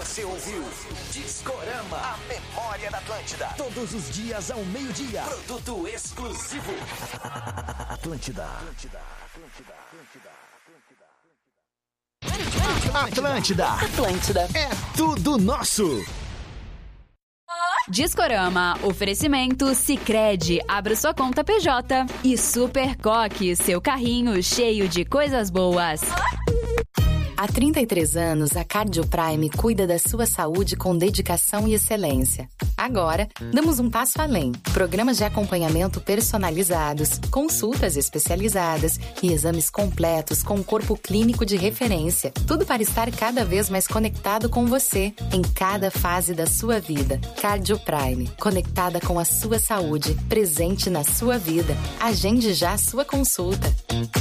Você ouviu Discorama, a memória da Atlântida. Todos os dias ao meio-dia. Produto exclusivo. Atlântida. Atlântida. É tudo nosso. Discorama, oferecimento Sicredi, abra sua conta PJ. E Super Coque, seu carrinho cheio de coisas boas. Há 33 anos, a CardioPrime cuida da sua saúde com dedicação e excelência. Agora, damos um passo além. Programas de acompanhamento personalizados, consultas especializadas e exames completos com um corpo clínico de referência. Tudo para estar cada vez mais conectado com você, em cada fase da sua vida. CardioPrime, conectada com a sua saúde, presente na sua vida. Agende já a sua consulta.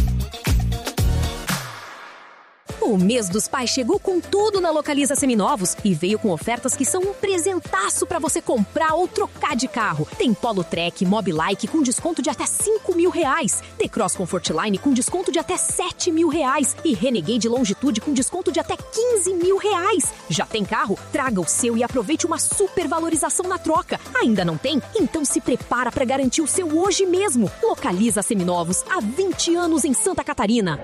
O mês dos pais chegou com tudo na Localiza Seminovos e veio com ofertas que são um presentaço para você comprar ou trocar de carro. Tem Polo Trek, Mobilike com desconto de até R$5.000. T-Cross Comfortline com desconto de até R$7.000. E Renegade Longitude com desconto de até R$15.000. Já tem carro? Traga o seu e aproveite uma super valorização na troca. Ainda não tem? Então se prepara para garantir o seu hoje mesmo. Localiza Seminovos, há 20 anos em Santa Catarina.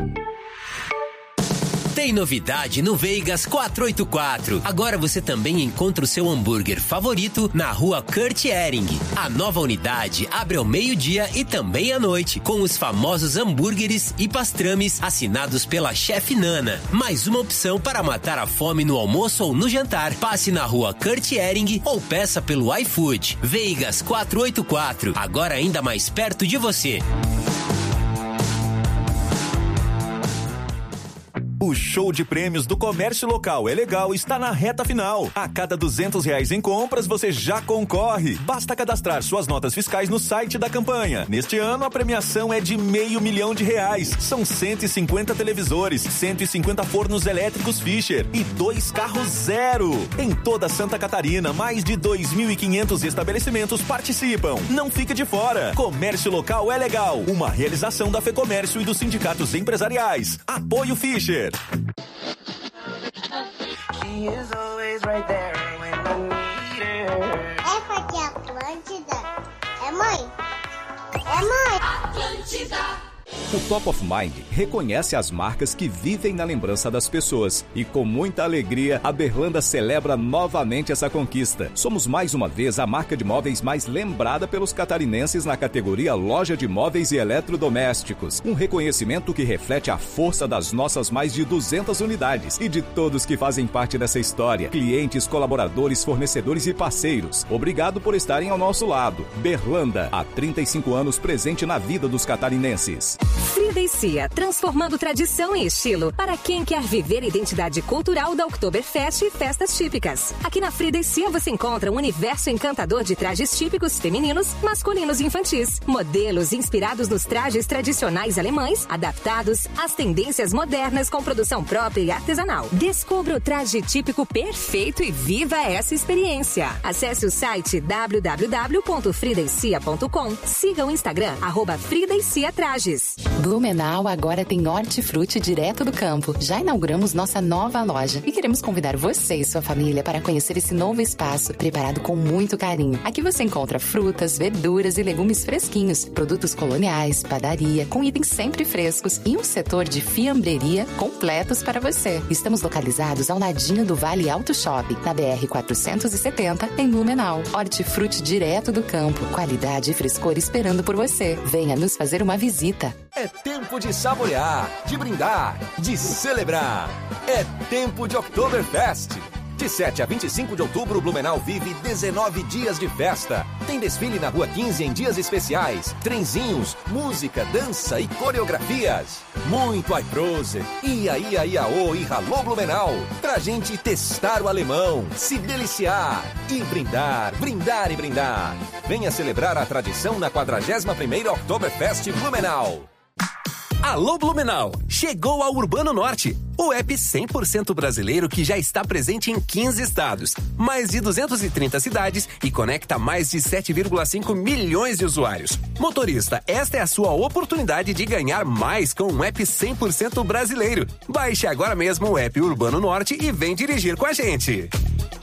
Tem novidade no Veigas 484. Agora você também encontra o seu hambúrguer favorito na rua Kurt Ehring. A nova unidade abre ao meio-dia e também à noite, com os famosos hambúrgueres e pastrames assinados pela chefe Nana. Mais uma opção para matar a fome no almoço ou no jantar. Passe na rua Kurt Ehring ou peça pelo iFood. Veigas 484, agora ainda mais perto de você. O show de prêmios do Comércio Local é legal, está na reta final. A cada R$200 em compras, você já concorre. Basta cadastrar suas notas fiscais no site da campanha. Neste ano, a premiação é de R$500 mil. São 150 televisores, 150 fornos elétricos Fischer e 2 carros zero. Em toda Santa Catarina, mais de 2.500 estabelecimentos participam. Não fique de fora. Comércio Local é legal. Uma realização da FEComércio e dos sindicatos empresariais. Apoio Fischer. É porque a Atlântida é mãe. É mãe. Atlântida. O Top of Mind reconhece as marcas que vivem na lembrança das pessoas. E com muita alegria, a Berlanda celebra novamente essa conquista. Somos mais uma vez a marca de móveis mais lembrada pelos catarinenses na categoria Loja de Móveis e Eletrodomésticos. Um reconhecimento que reflete a força das nossas mais de 200 unidades e de todos que fazem parte dessa história. Clientes, colaboradores, fornecedores e parceiros. Obrigado por estarem ao nosso lado. Berlanda, há 35 anos presente na vida dos catarinenses. Frida e Cia, transformando tradição em estilo para quem quer viver a identidade cultural da Oktoberfest e festas típicas. Aqui na Frida e Cia você encontra um universo encantador de trajes típicos femininos, masculinos e infantis. Modelos inspirados nos trajes tradicionais alemães, adaptados às tendências modernas com produção própria e artesanal. Descubra o traje típico perfeito e viva essa experiência. Acesse o site www.fridaecia.com. Siga o Instagram, @FridaeCiaTrajes. Blumenau agora tem hortifruti direto do campo. Já inauguramos nossa nova loja e queremos convidar você e sua família para conhecer esse novo espaço preparado com muito carinho. Aqui você encontra frutas, verduras e legumes fresquinhos, produtos coloniais, padaria, com itens sempre frescos e um setor de fiambreria completos para você. Estamos localizados ao ladinho do Vale Auto Shopping, na BR 470, em Blumenau. Hortifruti direto do campo, qualidade e frescor esperando por você. Venha nos fazer uma visita. É tempo de saborear, de brindar, de celebrar. É tempo de Oktoberfest. De 7 a 25 de outubro, Blumenau vive 19 dias de festa. Tem desfile na Rua 15 em dias especiais, trenzinhos, música, dança e coreografias. Muito Aiprose, Ia, Iaô e Ralô Blumenau. Pra gente testar o alemão, se deliciar e brindar, brindar e brindar. Venha celebrar a tradição na 41ª Oktoberfest Blumenau. Alô Blumenau, chegou ao Urbano Norte, o app 100% brasileiro que já está presente em 15 estados, mais de 230 cidades e conecta mais de 7,5 milhões de usuários. Motorista, esta é a sua oportunidade de ganhar mais com um app 100% brasileiro. Baixe agora mesmo o app Urbano Norte e vem dirigir com a gente.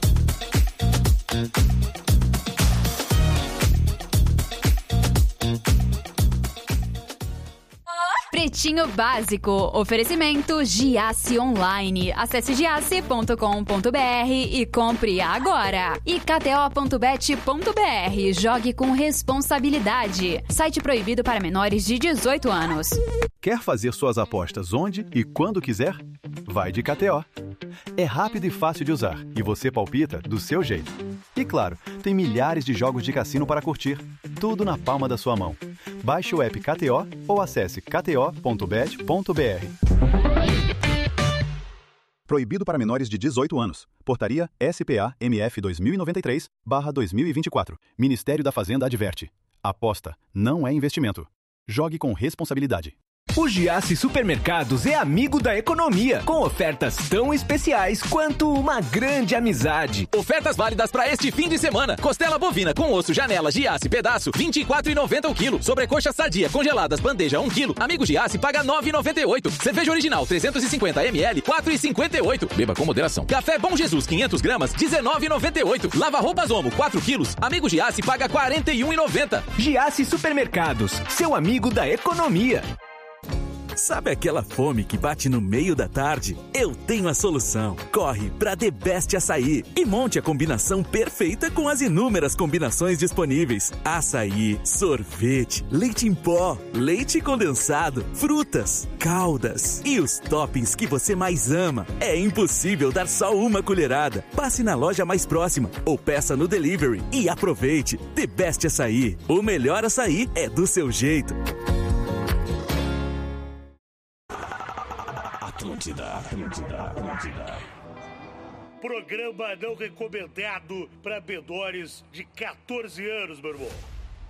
Pretinho Básico. Oferecimento Giasse Online. Acesse giasse.com.br e compre agora. E kto.bet.br. Jogue com responsabilidade. Site proibido para menores de 18 anos. Quer fazer suas apostas onde e quando quiser? Vai de KTO. É rápido e fácil de usar e você palpita do seu jeito. E claro, tem milhares de jogos de cassino para curtir. Tudo na palma da sua mão. Baixe o app KTO ou acesse kto.bet.br. Proibido para menores de 18 anos. Portaria SPA-MF 2093/2024. Ministério da Fazenda adverte. Aposta não é investimento. Jogue com responsabilidade. O Giasse Supermercados é amigo da economia, com ofertas tão especiais quanto uma grande amizade. Ofertas válidas para este fim de semana. Costela bovina com osso Janela Giasse pedaço, R$ 24,90 o quilo. Sobrecoxa sadia congeladas bandeja 1 quilo. Amigo Giasse paga R$ 9,98. Cerveja original 350 ml, R$ 4,58. Beba com moderação. Café Bom Jesus 500 gramas, R$ 19,98. Lava roupas Omo 4 quilos. Amigo Giasse paga R$ 41,90. Giasse Supermercados, seu amigo da economia. Sabe aquela fome que bate no meio da tarde? Eu tenho a solução. Corre pra The Best Açaí e monte a combinação perfeita com as inúmeras combinações disponíveis. Açaí, sorvete, leite em pó, leite condensado, frutas, caldas e os toppings que você mais ama. É impossível dar só uma colherada. Passe na loja mais próxima ou peça no delivery e aproveite. The Best Açaí. O melhor açaí é do seu jeito. Atlântida. Programa não recomendado para menores de 14 anos, meu irmão.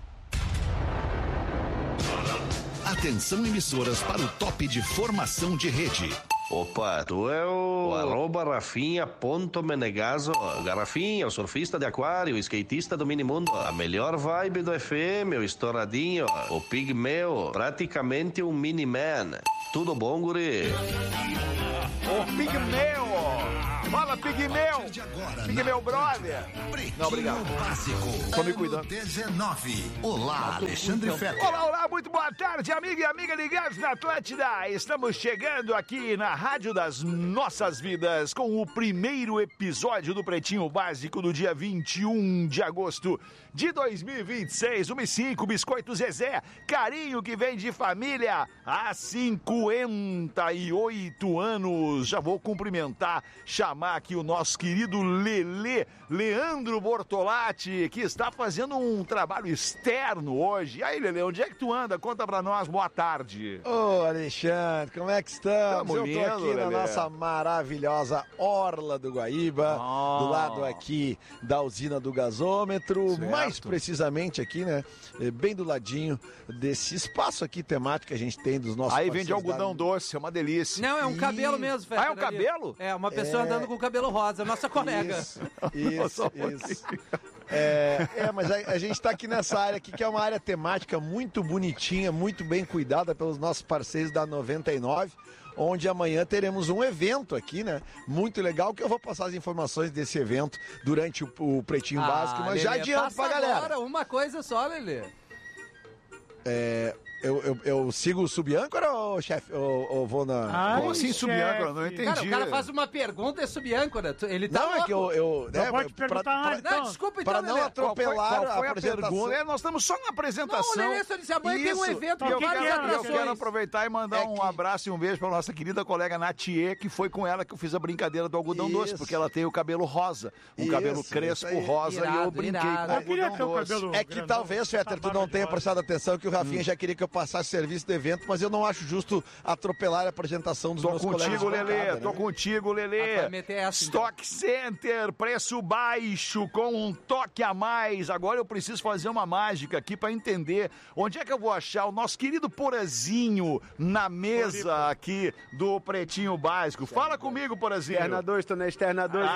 Atenção, emissoras, para o top de formação de rede. Opa, tu é o @Rafinha.Menegaso. Garrafinha, o surfista de aquário, o skatista do minimundo. A melhor vibe do FM, o estouradinho, o pigmeu, praticamente um mini-man. Tudo bom, guri? O pigmeu! Fala, pigmeu! Pigmeu, brother! Não, obrigado. Básico. Tô me cuidando. 19. Olá, Alexandre Fetter. Olá, muito boa tarde, amiga e amiga ligados na Atlântida. Estamos chegando aqui na Rádio das Nossas Vidas com o primeiro episódio do Pretinho Básico do dia 21 de agosto de 2026. 1:05, Biscoito Zezé, carinho que vem de família há 58 anos. Já vou cumprimentar, chamar aqui o nosso querido Leandro Bortolatti, que está fazendo um trabalho externo hoje. E aí, Lelê, onde é que tu anda? Conta pra nós, boa tarde. Ô, Alexandre, como é que estamos? Eu tô aqui na nossa maravilhosa Orla do Guaíba, do lado aqui da usina do gasômetro, certo. Mais precisamente aqui, né, bem do ladinho desse espaço aqui temático que a gente tem dos nossos aí vende algodão doce, é uma delícia. Não, é um cabelo mesmo, velho. Ah, é um cabelo? É, uma pessoa andando com cabelo rosa, nossa colega. Isso. Mas a gente tá aqui nessa área aqui, que é uma área temática muito bonitinha, muito bem cuidada pelos nossos parceiros da 99, onde amanhã teremos um evento aqui, né? Muito legal, que eu vou passar as informações desse evento durante o Pretinho Básico, mas Lelê, já adianto pra galera. Agora uma coisa só, Lelê. Eu sigo o subâncora ou chefe? Ou vou na... Como assim subâncora? Não entendi. Cara, o cara faz uma pergunta, é subâncora. Ele tá não, louco. é que eu não pode perguntar então. Não, desculpa, então, para não atropelar qual foi a pergunta. Nós estamos só na apresentação. Não, o Lelê só disse, amanhã tem um evento com várias atrações. Eu quero aproveitar e mandar um abraço e um beijo para nossa querida colega Natier, que foi com ela que eu fiz a brincadeira do algodão doce, porque ela tem o cabelo rosa, cabelo crespo rosa, e eu brinquei com o algodão doce. É que talvez, Fetter, tu não tenha prestado atenção que o Rafinha já queria que eu passar serviço do evento, mas eu não acho justo atropelar a apresentação dos meus colegas. Tô contigo, Lelê. Stock Center, preço baixo com um toque a mais. Agora eu preciso fazer uma mágica aqui pra entender onde é que eu vou achar o nosso querido Porazinho na mesa aqui do Pretinho Básico. Fala comigo, Porazinho. Externa 2, tô na Externa 2.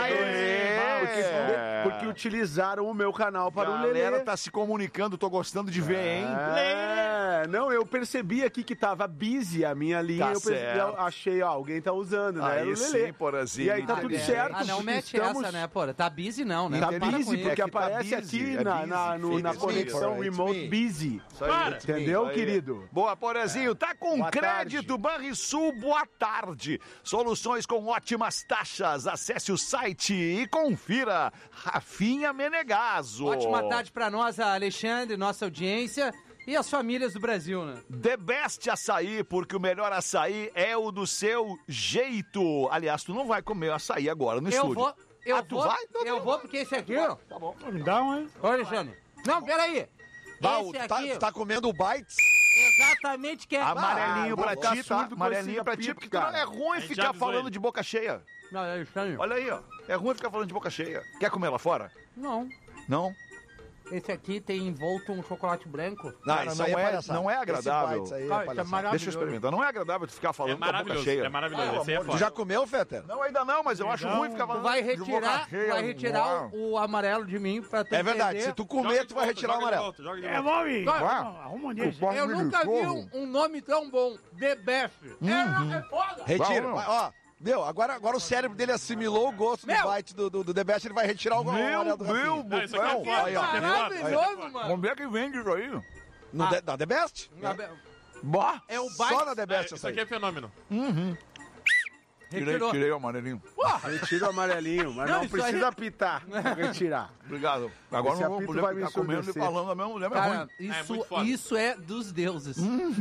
Porque utilizaram o meu canal para o Lelê. A galera tá se comunicando, tô gostando de ver, hein? Não, eu percebi aqui que tava busy a minha linha, eu achei, alguém tá usando, né? Aí sim, Porazinho. E aí tá tudo certo. Ah, não mete essa, né, Porra? Tá busy não, né? Tá busy, porque aparece aqui na conexão remote busy. Entendeu, querido? Boa, Porazinho. Tá com crédito Banrisul, boa tarde. Soluções com ótimas taxas. Acesse o site e confira. Rafinha Menegaso. Ótima tarde pra nós, Alexandre, nossa audiência. E as famílias do Brasil, né? The Best Açaí, porque o melhor açaí é o do seu jeito. Aliás, tu não vai comer açaí agora no estúdio. Tu vai? Eu vou porque esse aqui, ó. Tá bom. Me dá um, hein? Ô, Alexandre. Não, peraí. Esse aqui... Tu tá comendo o Bites? Exatamente, que é... Amarelinho pra ti, tá? Amarelinho pra ti, porque não é ruim ficar falando de boca cheia. Não, é estranho. Olha aí, ó. É ruim ficar falando de boca cheia. Quer comer lá fora? Não. Não? Esse aqui tem envolto um chocolate branco. Não é agradável. Deixa eu experimentar. Não é agradável tu ficar falando com a boca cheia. É maravilhoso. Esse aí é Tu já comeu, Fetter? Não, ainda não, mas eu acho ruim ficar falando vai retirar o amarelo de mim pra tu É verdade, se tu comer, tu vai retirar o amarelo. Vamos, arruma um desse. Eu nunca vi um nome tão bom. The Best. É foda. Retira. Ó. Meu, agora o cérebro dele assimilou o gosto do bite do The Best, ele vai retirar o Meu Deus, maravilhoso, mano. Onde é que vende isso aí? Na The Best? É o bite. Só na The Best. Isso aqui é fenômeno. Tirei o amarelinho. Retira o amarelinho, mas não precisa apitar pra retirar. Obrigado. Agora não vou poder ficar comendo e falando a mesma mulher, mas ruim. Isso é dos deuses.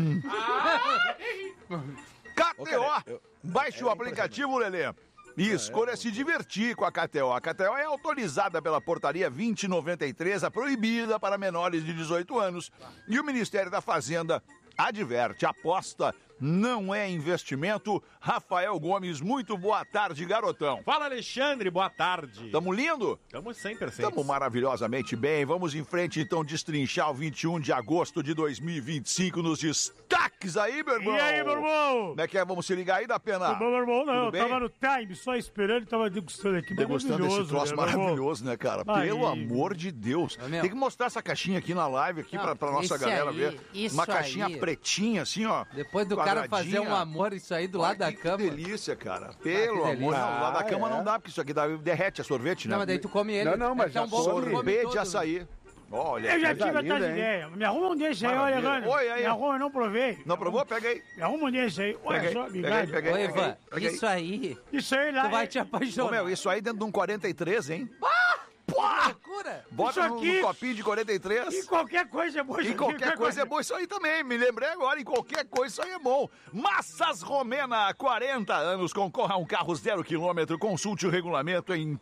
KTO. Baixe o aplicativo, Lelê. E escolha se divertir com a KTO. A KTO é autorizada pela Portaria 2093, a proibida para menores de 18 anos. E o Ministério da Fazenda adverte, aposta não é investimento. Rafael Gomes, muito boa tarde, garotão. Fala, Alexandre, boa tarde. Tamo lindo? Tamo 100%. Tamo maravilhosamente bem. Vamos em frente, então, destrinchar o 21 de agosto de 2025 nos destaques aí, meu irmão. E aí, meu irmão? Como é que é? Vamos se ligar aí, da pena? Tudo bom, meu irmão? Não, eu tava no time, só esperando e tava degustando aqui. Degustando esse troço maravilhoso, né, cara? Aí. Pelo amor de Deus. Tem que mostrar essa caixinha aqui na live, aqui pra nossa galera ver. Uma caixinha pretinha, assim, ó. Depois do cara fazer um amor, isso aí do lado da cama. Que delícia, cara. Pelo amor, não, do lado da cama não dá, porque isso aqui derrete a sorvete, né? Não, mas daí tu come ele. Não, mas já sorvete de açaí. Olha, eu já tive a tua ideia. Me arruma um desse aí, olha, Ivan. Oi, aí. Me arruma, eu não provei. Não provou? Pega aí. Me arruma um desse aí. Olha só, bigode. Oi, Ivan, isso aí. Isso aí lá. Tu vai te apaixonar. Meu, isso aí dentro de um 43, hein? Loucura. Bota no copinho de 43. E qualquer coisa é boa. E qualquer coisa é boa. Isso aí também, me lembrei agora. Em qualquer coisa isso aí é bom. Massas Romena, 40 anos. Concorra a um carro 0 km. Consulte o regulamento em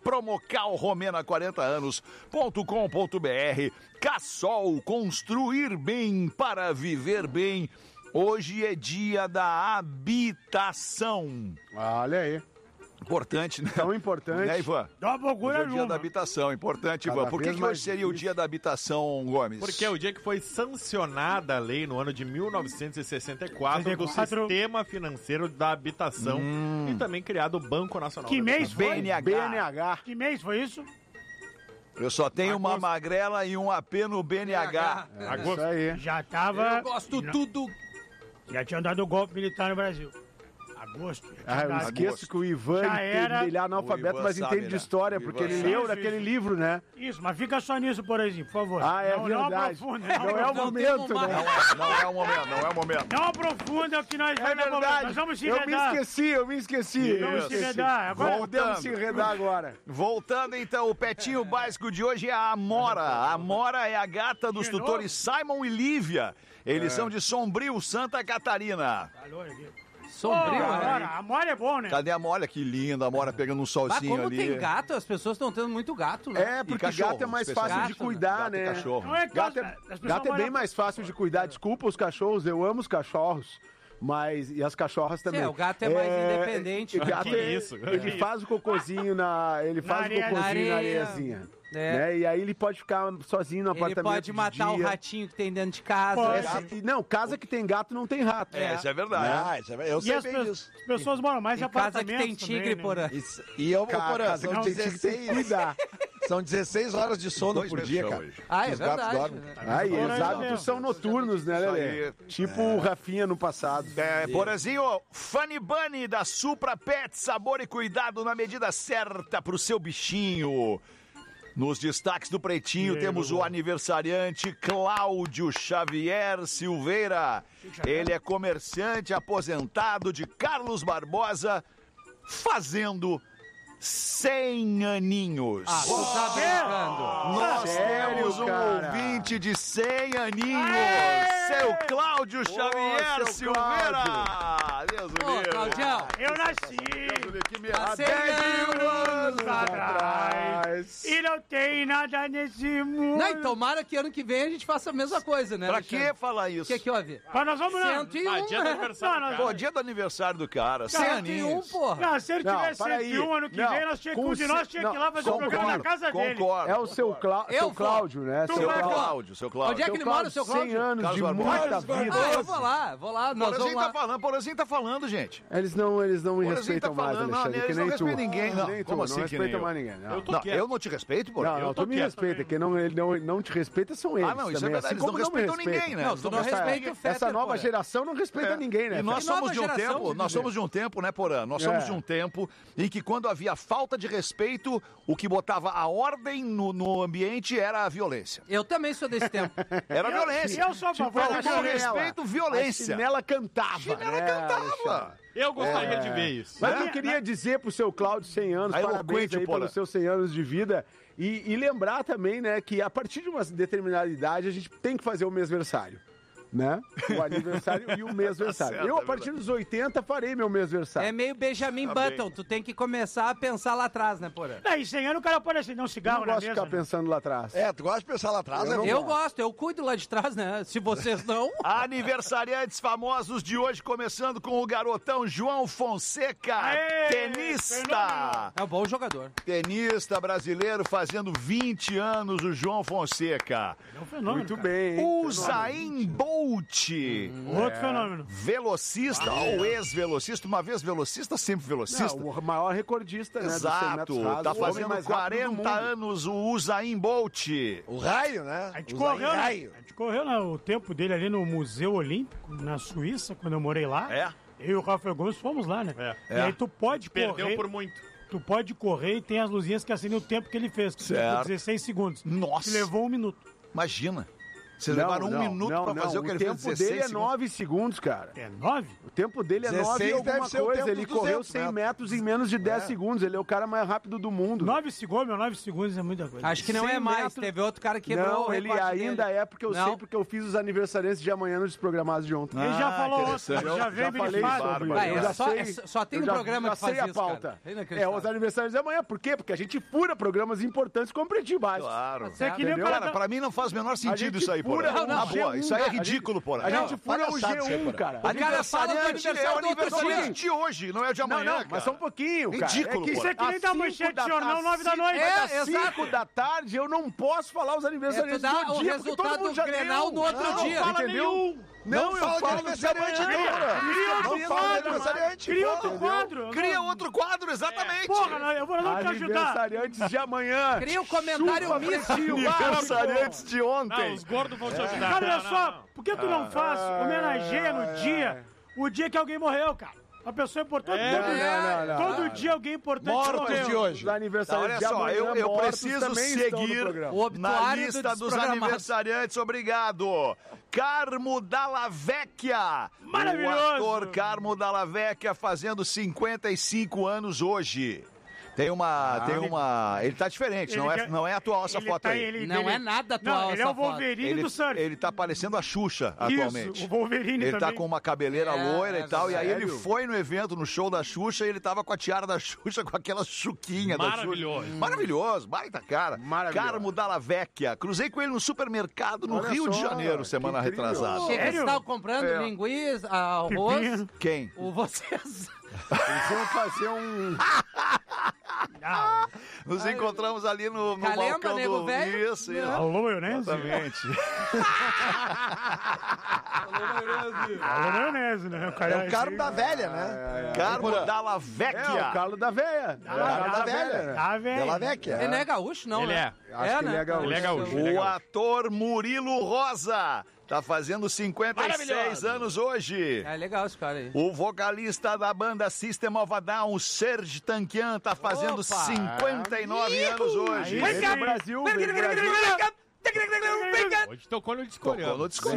promocalromena40anos.com.br. Cassol, construir bem para viver bem. Hoje é dia da habitação. Olha aí. Importante, né? Tão importante. Né, Ivan? Dá uma procura hoje é o dia da habitação. Importante, Ivan. Por que hoje seria o dia da habitação, Gomes? Porque é o dia que foi sancionada a lei no ano de 1964 do Sistema Financeiro da Habitação e também criado o Banco Nacional. Que mês foi? BNH. Que mês foi isso? Eu só tenho uma magrela e um AP no BNH. Isso aí. Já tava... Eu gosto tudo. Já tinha dado o golpe militar no Brasil. Agosto. Eu esqueço que o Ivan, ele é analfabeto, mas entende de história, porque ele leu daquele livro, né? Isso, mas fica só nisso, por exemplo, por favor. É verdade. Não é o momento, né? Não é o momento. Não aprofunda o que nós vamos. É verdade. Nós vamos se Eu enredar. me esqueci. Vamos se enredar. Agora podemos se enredar agora. Voltando, então, o petinho básico de hoje é a Amora. A Amora é a gata dos tutores Simon e Lívia. Eles são de Sombrio, Santa Catarina. Sombrio, A Amora é bom, né? Cadê a Amora? Que linda, a Amora pegando um solzinho como ali. tem gato, as pessoas estão tendo muito gato, né? É, porque gato é mais fácil de cuidar, né? Gato é bem mais fácil de cuidar. Desculpa os cachorros, eu amo os cachorros. Mas, e as cachorras também. O gato é mais independente. O gato ele faz o cocôzinho na areiazinha. Né? E aí ele pode ficar sozinho no apartamento. Ele pode matar o ratinho que tem dentro de casa. Não, casa que tem gato não tem rato. Isso é verdade. Eu sei bem disso. As pessoas moram mais em apartamentos. Casa que tem tigre, Porã. E eu, Porã, são 16 São 16 horas de sono por dia, cara. É verdade. E os hábitos são noturnos, né, Lelê? Tipo o Rafinha no passado. Porazinho, Funny Bunny da Supra Pet, sabor e cuidado na medida certa pro seu bichinho. Nos destaques do Pretinho temos o aniversariante Cláudio Xavier Silveira. Ele é comerciante aposentado de Carlos Barbosa, fazendo 100 aninhos. Tá brincando. Nós temos um ouvinte de 100 aninhos. Seu Cláudio Xavier Silveira. Deus do livre. Claudião. Eu nasci há 100 anos atrás. E não tem nada nesse mundo. Não, e tomara que ano que vem a gente faça a mesma coisa, né? Pra que falar isso? O que houve? Mas nós vamos lá. 101, dia do aniversário. Pô, dia do aniversário do cara. 100 aninhos. 101, porra. Não, se ele tiver 101 ano que vem, um de nós tinha que ir lá fazer o programa na casa dele. Concordo. É o seu Cláudio, né? Seu Cláudio. Onde é que ele mora, o seu Cláudio? 100 anos de muita vida. Eu vou lá. Porazinho tá falando, gente. Eles não me respeitam mais, Alexandre, que nem tu. Não, ninguém, não. Nem tu, Como assim não que respeita nem mais ninguém. Eu não te respeito, Porã? Não, tu me respeita. Quem não te respeita são eles. Não, isso é também, verdade. assim Eles não como respeitam ninguém, né? Não, tu não respeita o Fetter, essa nova geração não respeita ninguém, né? E nós somos de um tempo, né, Porã? Nós somos de um tempo em que quando havia falta de respeito, o que botava a ordem no ambiente era a violência. Eu também sou desse tempo. Era violência. Eu sou a favor da com respeito, violência. A chinela cantava. Eu gostaria de ver isso. Mas eu queria dizer pro seu Cláudio 100 anos, parabéns aí pelos seus 100 anos de vida. E lembrar também, né, que a partir de uma determinada idade a gente tem que fazer o mêsversário. Né? O aniversário e o mêsversário. Eu, a partir dos 80, farei meu mêsversário. É meio Benjamin Button. Tu tem que começar a pensar lá atrás, né, Porã? E 100 anos o cara pode acender um cigarro na mesa. Eu gosto de ficar pensando lá atrás. Tu gosta de pensar lá atrás, né? Eu gosto, eu cuido lá de trás, né? Se vocês não... Aniversariantes famosos de hoje, começando com o garotão João Fonseca, tenista. É um bom jogador. Tenista brasileiro fazendo 20 anos, o João Fonseca. É um fenômeno, muito bem, hein? O Zayn Bolt. Outro fenômeno. Velocista, ou ex-velocista, uma vez velocista, sempre velocista. Não, o maior recordista, né? Exato, tá fazendo 40 anos o Usain Bolt. O raio, né? A gente correu o tempo dele ali no Museu Olímpico, na Suíça, quando eu morei lá. Eu e o Rafael Gomes fomos lá, né? E aí tu pode correr... Perdeu por muito. Tu pode correr e tem as luzinhas que acendem o tempo que ele fez, que certo. 16 segundos. Nossa! Que levou 1 minuto. Imagina. Vocês levaram 1 minuto pra fazer o que ele fez 16 segundos. O tempo dele é 9 segundos, cara. É 9? O tempo dele é 9 e alguma coisa. Ele correu 100 metros em menos de 10 segundos. Ele é o cara mais rápido do mundo. 9 segundos é muita coisa. Acho que não é mais. Teve outro cara que quebrou o recorde. Não, ele ainda dele. É porque eu sei, porque eu fiz os aniversariantes de amanhã nos desprogramados de ontem. Ele já falou ontem, já veio só tem um programa que faz isso, a pauta. Os aniversários de amanhã. Por quê? Porque a gente fura programas importantes como Pretinho Básico. Claro. Cara, pra mim não faz o menor sentido isso aí, porra. Isso aí é ridículo, porra. A gente fura o G1, cara. Aniversariante é o aniversariante de hoje, não é o de amanhã, cara. Mas só um pouquinho, cara. Ridículo, isso é que nem da manchete de jornal 9 da noite. Às 5 da tarde eu não posso falar os aniversariantes do dia, porque todo mundo já deu. No outro dia. Entendeu? Não, eu falo aniversariante, não fala aniversariante. Cria outro quadro. Cria outro quadro, exatamente. Porra, eu vou te ajudar. Aniversariantes de amanhã. Cria um comentário misto. Aniversariantes de ontem. Não, os gordos vão te ajudar. Cara, olha só, por que tu não faz homenageia no dia, o dia que alguém morreu, cara? Uma pessoa importante. Todo dia alguém importante morreu. De hoje. Olha só, eu preciso seguir na lista dos aniversariantes. Obrigado. Carmo Dalla Vecchia. Maravilhoso. O ator Carmo Dalla Vecchia fazendo 55 anos hoje. Tem uma... Ele tá diferente, não é atual essa foto aí. Não é nada atual. Ele é o Wolverine do surf. Ele tá parecendo a Xuxa atualmente. O Wolverine ele também. Tá com uma cabeleira loira e tal. E aí ele foi no evento, no show da Xuxa, e ele tava com a tiara da Xuxa, com aquela chuquinha da Xuxa. Maravilhoso, baita cara. Carmo Dalla Vecchia. Cruzei com ele no supermercado no Rio de Janeiro, semana retrasada. Você estava comprando linguiça, arroz? Quem? Vocês. Eles iam fazer um... Nos encontramos ali no balcão nego do... velho? Isso. Alô, maionese? Exatamente. Alô, maionese, né? É o Carmo da Velha, né? Carmo Dalla Vecchia. É, o Carlo da Velha. Da velha. Dalla Vecchia. Ele não é gaúcho, não, Ele né? Acho que ele é gaúcho. Ele é gaúcho. O ator Murilo Rosa tá fazendo 56 anos hoje. É legal esse cara aí. O vocalista da banda System of a Down, o Serge Tankian, tá fazendo 59 anos hoje. Vem cá, Brasil. Hoje tocou no Discorama.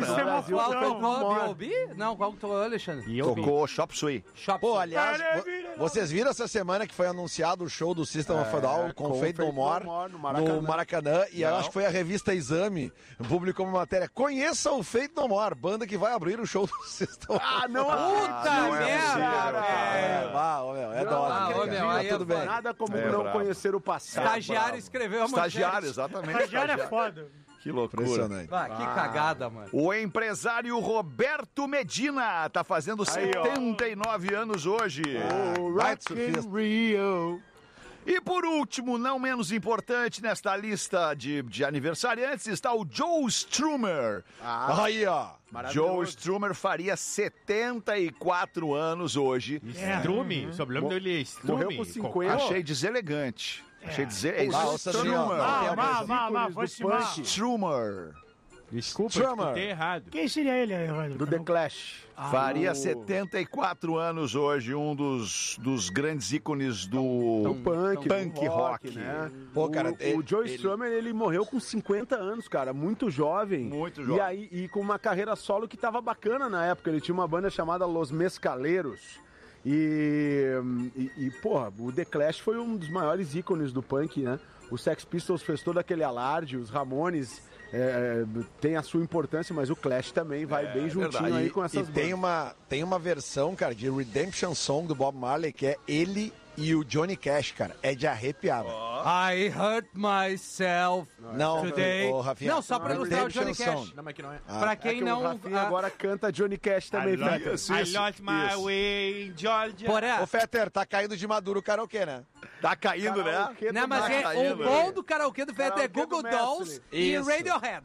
Não, qual que tocou, Alexandre? Tocou Chop Suey. Pô, aliás, vocês viram essa semana que foi anunciado o show do System of a Down com Faith No More no Maracanã, e eu acho que foi a revista Exame, publicou uma matéria: conheça o Faith No More, banda que vai abrir o show do System of a Down. Puta merda! É dose. Tudo bem. Nada como não conhecer o passado. Estagiário escreveu a manchete. Estagiário, exatamente. Estagiário é foda. Que loucura. Impressionante. Que cagada, mano. O empresário Roberto Medina tá fazendo 79 anos hoje. Rock in Rio. E por último, não menos importante nesta lista de aniversariantes, está o Joe Strummer. Aí, ó. Joe Strummer faria 74 anos hoje. Strume? O sobrenome dele é Strume. Morreu com 50. Achei deselegante. Achei Strummer. Desculpa, escutei errado. Quem seria ele, Evandro? Do The Clash. Faria 74 anos hoje, um dos grandes ícones do punk rock. Né? Pô, cara, o Joe Strummer, ele morreu com 50 anos, cara, muito jovem. Muito jovem. E com uma carreira solo que tava bacana na época. Ele tinha uma banda chamada Los Mescaleiros. Porra, o The Clash foi um dos maiores ícones do punk, né? O Sex Pistols fez todo aquele alarde, os Ramones tem a sua importância, mas o Clash também vai bem juntinho aí com essas bandas. Tem uma versão, cara, de Redemption Song do Bob Marley, que é ele e o Johnny Cash, cara. É de arrepiar. I hurt myself today. Rafinha, não, só pra ilustrar o Johnny Cash. Não, mas que não é. Pra quem não... O Rafinha agora canta Johnny Cash também. I lost my way in Georgia. Ô, Fetter, tá caindo de maduro o karaokê, né? Tá caindo, né? Não, mas o bom do karaokê do Fetter é Google Dolls e Radiohead.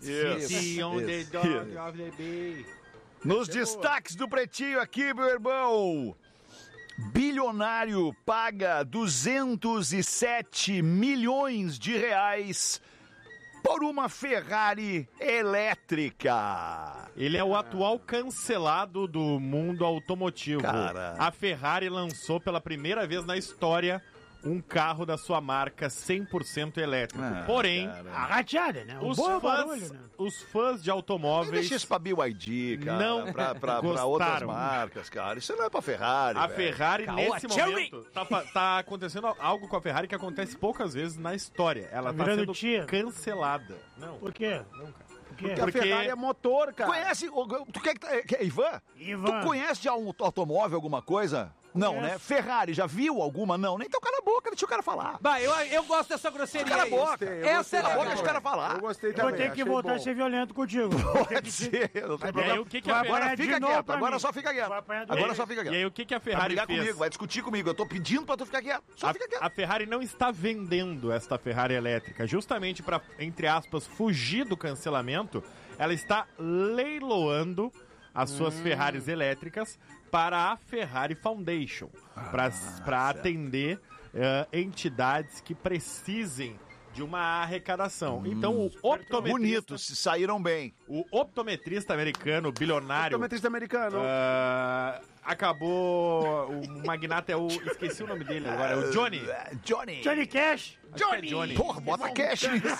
Nos destaques do Pretinho aqui, meu irmão. Bilionário paga 207 milhões de reais por uma Ferrari elétrica. Ele é o atual cancelado do mundo automotivo. Cara. A Ferrari lançou pela primeira vez na história um carro da sua marca 100% elétrico. Porém, a rateada, né? Os fãs de automóveis... Deixa isso pra BYD, cara. Não pra outras marcas, cara. Isso não é pra Ferrari, A Ferrari, nesse momento, tá acontecendo algo com a Ferrari que acontece poucas vezes na história. Ela tá sendo cancelada. Não. Por quê? Não, cara. Porque a Ferrari é motor, cara. Conhece... Tu quer Ivan? Tu conhece de automóvel alguma coisa? Não, né? Ferrari, já viu alguma? Não, nem então cala a boca, deixa o cara falar. Bah, eu gosto dessa grosseria. Cala a boca. Essa é legal. Deixa o cara falar. Eu gostei também. Vou ter que voltar a ser violento contigo. Pode ser, não tem problema. Agora fica quieto, agora só fica quieto. Agora só fica quieto. E aí o que a Ferrari fez? Vai brigar fez? comigo, vai discutir comigo. Eu tô pedindo pra tu ficar quieto. Só fica quieto. A Ferrari não está vendendo esta Ferrari elétrica, justamente para, entre aspas, fugir do cancelamento. Ela está leiloando as suas Ferraris elétricas para a Ferrari Foundation, para atender entidades que precisem de uma arrecadação. Então, o optometrista... Bonitos, saíram bem. O optometrista americano, bilionário... Optometrista americano. acabou... O magnata é o... Esqueci o nome dele agora, é o Johnny. Johnny Cash. Johnny. Porra, bota cash nisso.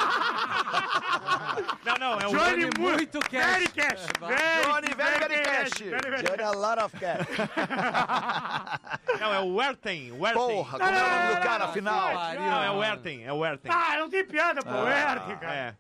Não, é o Johnny muito cash. Very cash. Johnny, very cash. Johnny, a lot of cash. Não, é o Werthen. Porra, como é o nome do cara, afinal? Não, é o Werthen. Ah, não tem piada, pô. Werthen, cara.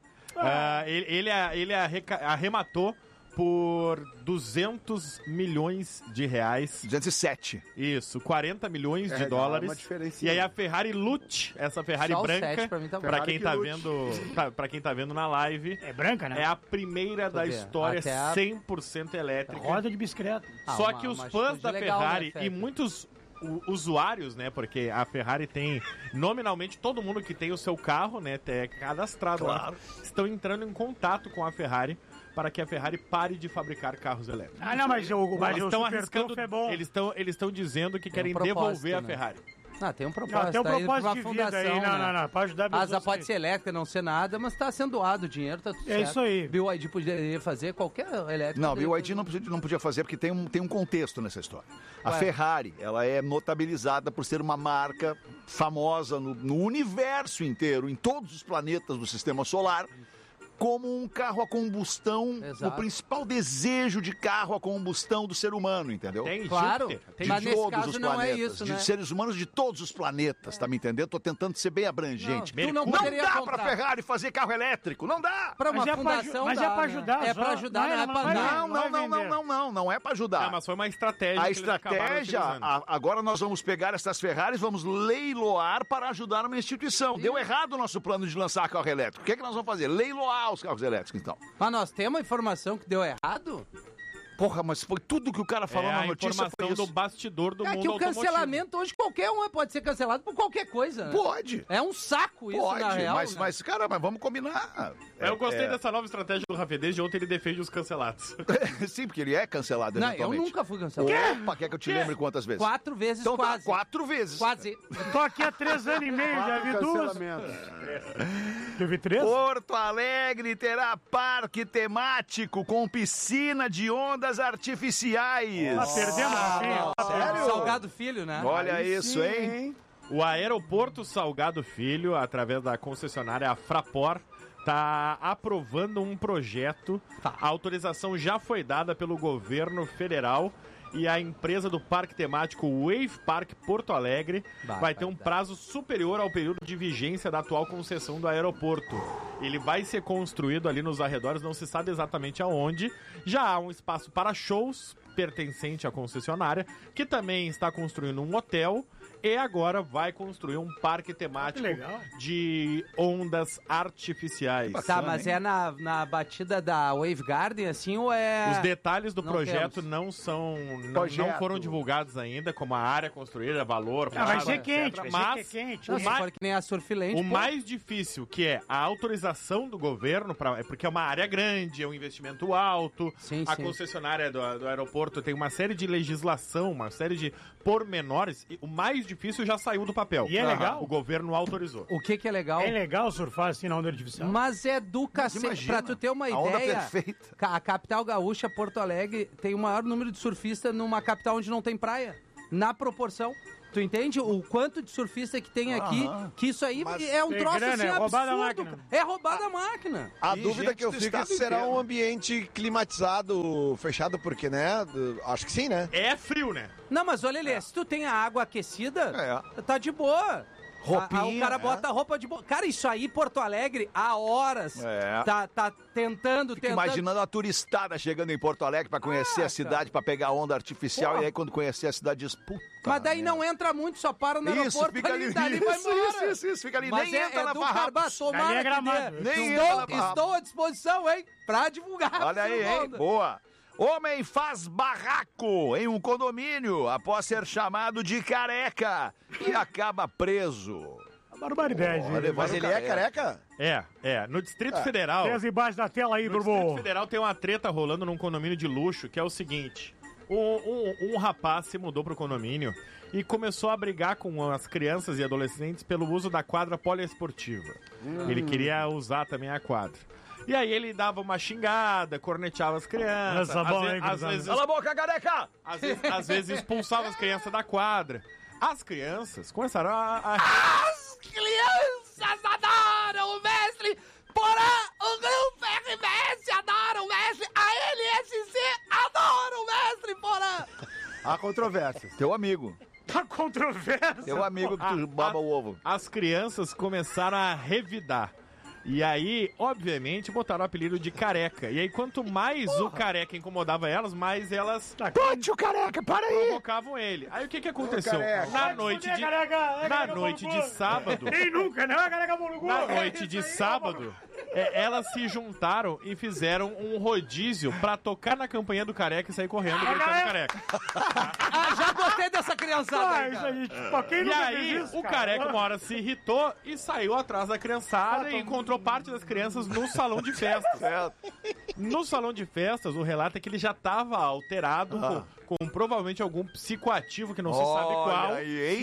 Ele arrematou por 200 milhões de reais. 207. Isso, 40 milhões de dólares. E aí a Ferrari Lute, essa Ferrari Só o branca, 7 pra mim tá bom. pra quem tá vendo, pra quem tá vendo na live, É branca, né? é a primeira da ver. história Até a- 100% elétrica. Roda de bicicleta. Só uma- que os uma fãs atitude da legal, Ferrari né, Fede? e muitos usuários, né, porque a Ferrari tem nominalmente todo mundo que tem o seu carro, né, é cadastrado lá, estão entrando em contato com a Ferrari para que a Ferrari pare de fabricar carros elétricos. Ah, não, mas o Eles estão Super arriscando, Trunfo é bom. eles estão dizendo que querem propósito, devolver a né? Ferrari. Tem um propósito. Não, tem um tá indo pra propósito uma de vida aí. fundação, Não, né? não. Pra ajudar a Asa pode ser elétrica, não ser nada, mas tá sendo doado o dinheiro, tá tudo certo. isso aí. BYD poderia fazer qualquer elétrica. Não, poderia BYD não podia fazer porque tem um contexto nessa história. A Ué. Ferrari, ela é notabilizada por ser uma marca famosa no universo inteiro, em todos os planetas do sistema solar, como um carro a combustão, Exato. o principal desejo de carro a combustão do ser humano, entendeu? Tem Claro, Júpiter, De mas nesse todos caso os não é planetas, isso, de né? seres humanos de todos os planetas, tá me entendendo? Tô tentando ser bem abrangente. Não, tu não Não poderia dá comprar. pra Ferrari fazer carro elétrico, não dá! Pra uma Mas é pra fundação mas dá, é pra né? ajudar É só. pra ajudar, não é pra vai- dar. Não é pra ajudar. mas foi uma estratégia. A que eles acabaram estratégia, utilizando. agora nós vamos pegar essas Ferraris, vamos leiloar para ajudar uma instituição. Deu errado o nosso plano de lançar carro elétrico. O que é que nós vamos fazer? Leiloar os carros elétricos, então. Mas nós temos informação que deu errado? Porra, mas foi tudo que o cara falou na a notícia. informação Foi isso. do bastidor do É mundo que o automotivo. cancelamento hoje qualquer um pode ser cancelado por qualquer coisa. Né? Pode. É um saco isso, Pode, na real. mas, né? mas, cara, mas vamos combinar. Eu gostei dessa nova estratégia do Rafa. Desde ontem ele defende os cancelados. Sim, porque ele é cancelado Não, eu eventualmente. nunca fui cancelado. Opa, quer que eu te lembre quantas vezes? 4 vezes Então tá, quase. 4 vezes. Quase. Tô aqui há 3 anos e meio, já vi duas. Teve 3? Porto Alegre terá parque temático com piscina de ondas artificiais. Perdemos, Rafinha. Sério? Salgado Filho, né? Olha isso, hein? O Aeroporto Salgado Filho, através da concessionária a Fraport, está aprovando um projeto. A autorização já foi dada pelo governo federal e a empresa do parque temático Wave Park Porto Alegre vai ter um prazo superior ao período de vigência da atual concessão do aeroporto. Ele vai ser construído ali nos arredores, não se sabe exatamente aonde. Já há um espaço para shows pertencente à concessionária, que também está construindo um hotel e agora vai construir um parque temático de ondas artificiais. Tá, mas é na batida da Wave Garden, assim, ou é... Os detalhes do Não projeto temos. não foram divulgados ainda, como a área construída, valor, vai prazo, ser quente, etc. vai ser Mas quente. Não, o se mais- for que nem a Surfland, o pô. mais difícil, que é a autorização do governo, porque é uma área grande, é um investimento alto, a concessionária do aeroporto tem uma série de legislação, uma série de pormenores, e o mais difícil já saiu do papel. E é legal? O governo autorizou. O que é legal? É legal surfar assim na onda artificial? Mas é do cacete. imagina, Pra tu ter uma a onda ideia, perfeita. a capital gaúcha, Porto Alegre, tem o maior número de surfistas numa capital onde não tem praia. Na proporção. Tu entende o quanto de surfista que tem aqui? Que isso aí é um tem troço grana, assim é roubada a absurdo. máquina. É roubada a máquina. A E dúvida gente que eu do fico é estado se será inteiro. um ambiente climatizado, fechado, porque, né? Acho que sim, né? É frio, né? Não, mas olha, Lê, se tu tem a água aquecida, tá de boa. Roupinha, O cara né? bota a roupa de boa. Cara, isso aí, Porto Alegre, há horas, É. tá tentando. Fico imaginando a turistada chegando em Porto Alegre pra conhecer a cidade, pra pegar a onda artificial, Pô. e aí quando conhecer a cidade diz, puta. Mas daí não entra muito, só para no Isso, aeroporto fica ali. dali vai Isso, embora. isso, fica ali. Mas Nem entra na do Farrapos. Carbá, tomara Dali é que Gramado. dê. Nem entra na Farrapos. Estou à disposição, hein, pra divulgar. Olha aí, hein? Onda. Boa. Homem faz barraco em um condomínio após ser chamado de careca e acaba preso. Barbaridade. Mas ele é careca? É. No Distrito Federal... Tens embaixo da tela aí, No Distrito Durbo. Federal tem uma treta rolando num condomínio de luxo, que é o seguinte. Um rapaz se mudou pro condomínio e começou a brigar com as crianças e adolescentes pelo uso da quadra poliesportiva. Ele queria usar também a quadra. E aí ele dava uma xingada, corneteava as crianças. Às vezes, cala a boca, careca! Às vezes expulsava as crianças da quadra. As crianças começaram a... As crianças adoram o mestre! Porã, o grupo RBS adora o mestre! A LSC adora o mestre, Porã! Há controvérsias. Teu amigo. Tá controvérsia. Teu amigo que tu baba o ovo. As crianças começaram a revidar. E aí, obviamente, botaram o apelido de careca. E aí, quanto mais o careca incomodava elas, mais elas... Ponte o careca, para aí! Provocavam ele. Aí, o que aconteceu? Na noite de sábado... Quem nunca, né? Careca Mulugu. Na noite de sábado, elas se juntaram e fizeram um rodízio pra tocar na campanha do careca e sair correndo gritando careca. Já gostei dessa criançada aí, cara. E aí, o careca uma hora se irritou e saiu atrás da criançada e encontrou parte das crianças no salão de festas. No salão de festas, o relato é que ele já estava alterado com provavelmente algum psicoativo que não se sabe qual.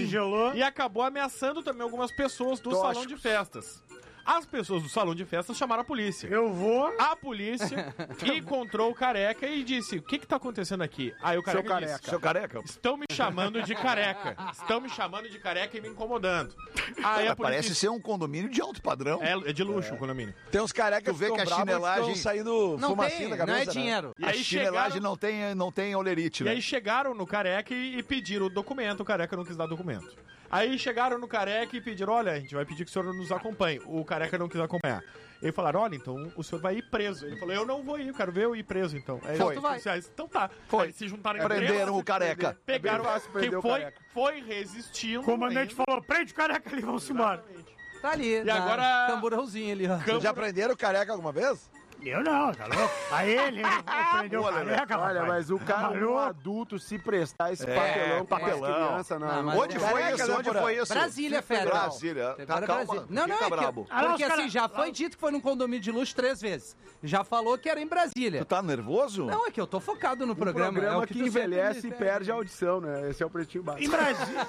E acabou ameaçando também algumas pessoas do salão de festas. As pessoas do salão de festas chamaram a polícia. A polícia encontrou o careca e disse: o que tá acontecendo aqui? Aí o careca disse: Seu careca? Estão me chamando de careca. Estão me chamando de careca e me incomodando. Aí a polícia... Parece ser um condomínio de alto padrão. É de luxo o condomínio. Tem uns carecas tu vê que a chinelagem saindo fumacinha da cabeça. Não é dinheiro. E a chinelagem não tem olerite, né? E aí chegaram no careca e pediram o documento. O careca não quis dar documento. Aí chegaram no careca e pediram: olha, a gente vai pedir que o senhor nos acompanhe. O careca não quis acompanhar. Eles falaram: olha, então o senhor vai ir preso. Ele falou: eu não vou ir, eu quero ver eu ir preso, então. Aí, Foi. Então tá. Foi. Aí se juntaram em Prenderam o careca. Pegaram quem foi resistindo. O comandante falou: prende o careca ali, vamos embora. Tá ali, e agora... Camburãozinho ali, ó. Já prenderam o careca alguma vez? Eu não, tá louco? A ele prendeu o careca, olha, mas o cara, um adulto, se prestar esse papelão com as crianças... Onde foi isso? Onde foi isso? Brasília, Federal. Brasília. Tá, calma. Não, é brabo. Porque assim, já foi dito que foi num condomínio de luxo 3 vezes. Já falou que era em Brasília. Tu tá nervoso? Não, é que eu tô focado no programa. O programa é o que envelhece e perde a audição, né? Esse é o Pretinho Básico. Em Brasília...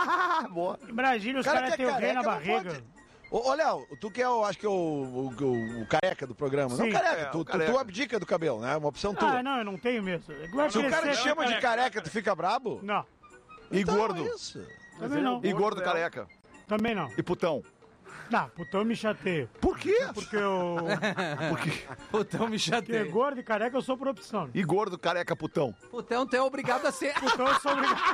Em Brasília, os caras têm o rei na barriga. Ô, Léo, tu que é, acho que o careca do programa. Sim. Não careca, tu abdica do cabelo, né? É uma opção tua. Ah, não, eu não tenho mesmo. Se o cara te chama de careca, tu fica brabo? Não. E então, gordo? Isso. Também não. E gordo careca? Também não. E putão? Não, putão me chateia. Por quê? Porque eu... Putão me chateia. Porque gordo e careca eu sou por opção. E gordo, careca, putão? Putão, tu é obrigado a ser. Putão eu sou obrigado.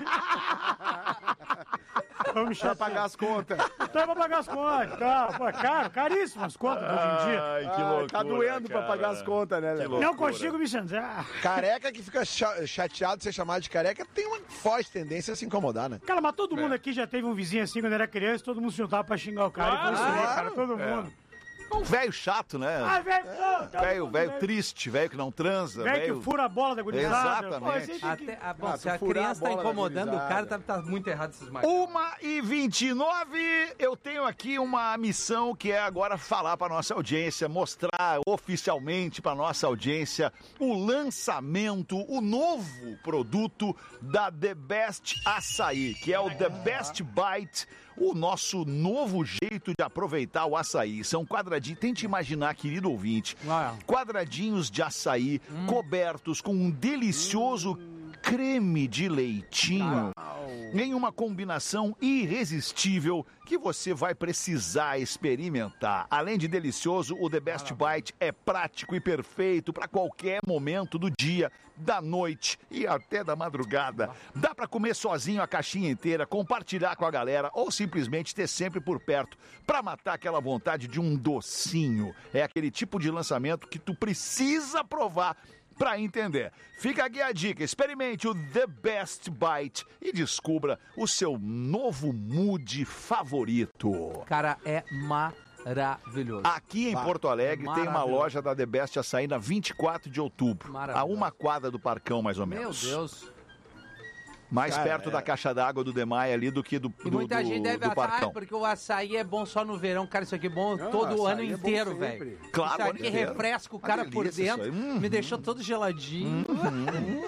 Pra pagar as contas. Então é pra pagar as contas. Tá, pô, é caríssimo as contas hoje em dia. Ai, que loucura, tá doendo cara. pra pagar as contas, né, Léo? Não consigo me chantar. Careca que fica chateado de ser chamado de careca tem uma forte tendência a se incomodar, né? Cara, mas todo mundo aqui já teve um vizinho assim quando era criança, todo mundo se juntava pra xingar o cara. Claro, e foi isso aí, cara, todo mundo. Um velho chato, né? Ah, velho triste, velho que não transa. Velho que fura a bola da gurizada. Exatamente. Se a criança tá incomodando o cara, tá muito errado esses marcos. 1h29, eu tenho aqui uma missão que é agora falar pra nossa audiência, mostrar oficialmente pra nossa audiência o lançamento, o novo produto da The Best Açaí, que é o The Best Bite, o nosso novo jeito de aproveitar o açaí. São quadradinhos, tente imaginar, querido ouvinte, quadradinhos de açaí cobertos com um delicioso creme de leitinho em uma combinação irresistível que você vai precisar experimentar. Além de delicioso, o The Best Bite é prático e perfeito para qualquer momento do dia, da noite e até da madrugada. Dá para comer sozinho a caixinha inteira, compartilhar com a galera ou simplesmente ter sempre por perto para matar aquela vontade de um docinho. É aquele tipo de lançamento que tu precisa provar para entender. Fica aqui a dica, experimente o The Best Bite e descubra o seu novo mood favorito. Cara, é maravilhoso. Aqui em Porto Alegre tem uma loja da The Best Açaí na 24 de outubro, a uma quadra do Parcão mais ou menos. Meu Deus. Mais perto da caixa d'água do Demaia ali do que do Parcão. E muita gente deve achar, porque o açaí é bom só no verão. Cara, isso aqui é bom todo o ano inteiro, velho. Claro, isso aqui refresca o cara por dentro. Me deixou todo geladinho.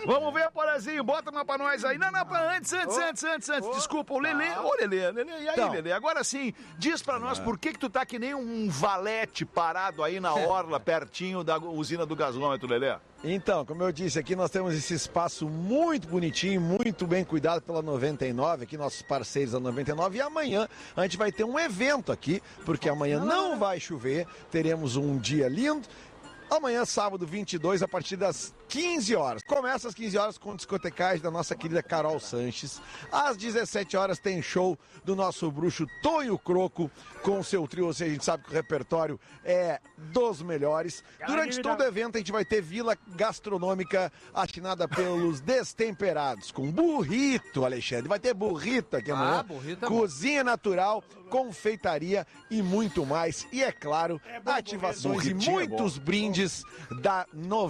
Vamos ver, Porazinho, bota uma pra nós aí. Não, antes. Desculpa, o Lelê. Ô, Lelê, e aí, Lelê? Agora sim, diz pra nós por que tu tá que nem um valete parado aí na orla, pertinho da usina do gasômetro, Lelê? Então, como eu disse, aqui nós temos esse espaço muito bonitinho, muito bem cuidado pela 99, aqui nossos parceiros da 99, e amanhã a gente vai ter um evento aqui, porque amanhã não vai chover, teremos um dia lindo. Amanhã, sábado 22, a partir das 15 horas. Começa às 15 horas com discotecagem da nossa querida Carol Sanches. Às 17 horas tem show do nosso bruxo Tonho Croco com o seu trio. Ou seja, a gente sabe que o repertório é dos melhores. Durante todo o evento a gente vai ter vila gastronômica assinada pelos Destemperados, com burrito, Alexandre. Vai ter burrito aqui amanhã. Cozinha natural, confeitaria e muito mais. E é claro, ativações e muitos brindes da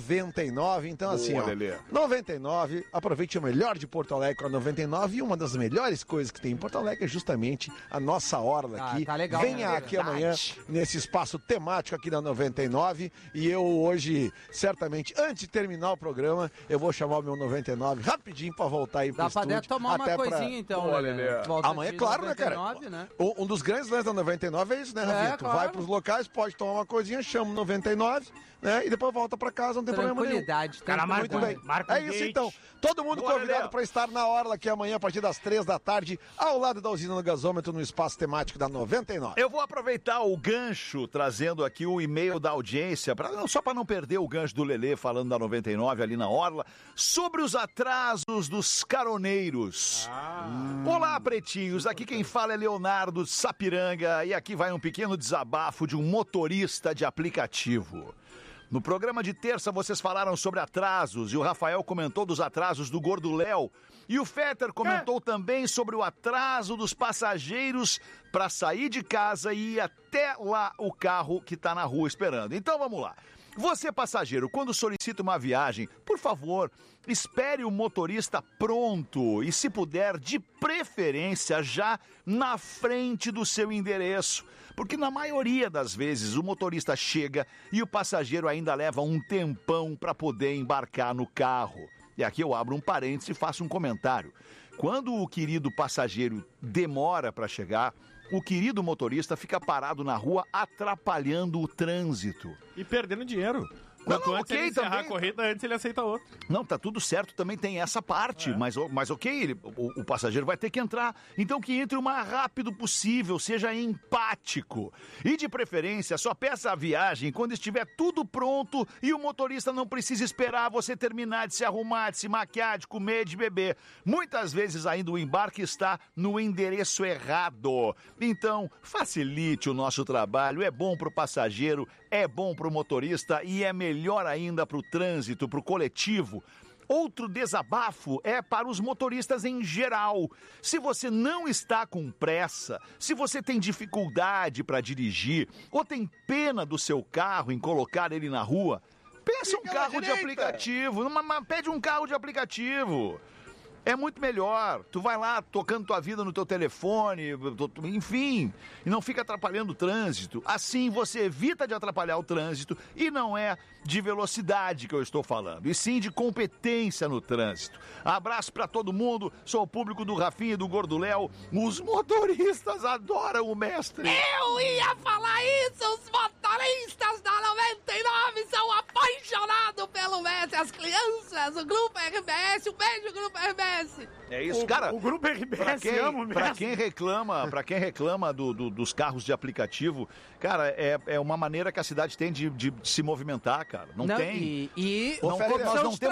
99. Então, assim, ó, 99, aproveite o melhor de Porto Alegre com a 99. E uma das melhores coisas que tem em Porto Alegre é justamente a nossa orla aqui. Tá legal, venha aqui amanhã nesse espaço temático aqui da 99. E eu hoje, certamente, antes de terminar o programa, eu vou chamar o meu 99 rapidinho pra voltar aí pro estúdio. Dá pra tomar uma coisinha, então. Amanhã, claro, 99, né, cara? Um dos grandes lances da 99 é isso, né, Rafinha? Tu vai pros locais, pode tomar uma coisinha, chama o 99, né? E depois volta pra casa, não tem problema nenhum. Cara, muito bem. É isso então. Todo mundo convidado para estar na orla aqui amanhã a partir das 3 da tarde, ao lado da usina do gasômetro, no espaço temático da 99. Eu vou aproveitar o gancho, trazendo aqui o e-mail da audiência, só para não perder o gancho do Lelê falando da 99 ali na orla, sobre os atrasos dos caroneiros. Olá, pretinhos, aqui quem fala é Leonardo Sapiranga e aqui vai um pequeno desabafo de um motorista de aplicativo. No programa de terça vocês falaram sobre atrasos e o Rafael comentou dos atrasos do Gordo Léo e o Fetter comentou também sobre o atraso dos passageiros para sair de casa e ir até lá o carro que está na rua esperando. Então vamos lá. Você, passageiro, quando solicita uma viagem, por favor, espere o motorista pronto e, se puder, de preferência já na frente do seu endereço. Porque na maioria das vezes o motorista chega e o passageiro ainda leva um tempão para poder embarcar no carro. E aqui eu abro um parênteses e faço um comentário. Quando o querido passageiro demora para chegar, o querido motorista fica parado na rua atrapalhando o trânsito. E perdendo dinheiro. Quanto antes ele encerrar a corrida, antes ele aceita outro. Não, tá tudo certo, também tem essa parte, mas ok, o passageiro vai ter que entrar, então que entre o mais rápido possível, seja empático. E de preferência, só peça a viagem quando estiver tudo pronto e o motorista não precisa esperar você terminar de se arrumar, de se maquiar, de comer, de beber. Muitas vezes ainda o embarque está no endereço errado. Então, facilite o nosso trabalho, é bom pro passageiro, é bom pro motorista e é melhor ainda pro trânsito, pro coletivo. Outro desabafo é para os motoristas em geral. Se você não está com pressa, se você tem dificuldade para dirigir ou tem pena do seu carro em colocar ele na rua, peça um carro de aplicativo, pede um carro de aplicativo. É muito melhor. Tu vai lá tocando tua vida no teu telefone, enfim, e não fica atrapalhando o trânsito. Assim você evita de atrapalhar o trânsito e não é de velocidade que eu estou falando, e sim de competência no trânsito. Abraço pra todo mundo, sou o público do Rafinha e do Gordo Léo. Os motoristas adoram o mestre. Eu ia falar isso, os motoristas da 99 são apaixonados pelo mestre, as crianças, o Grupo RBS, um beijo, Grupo RBS. É isso, cara. O Grupo RBS ama mesmo. Pra quem reclama dos carros de aplicativo, cara, é uma maneira que a cidade tem de se movimentar, cara. Não tem. E nós não temos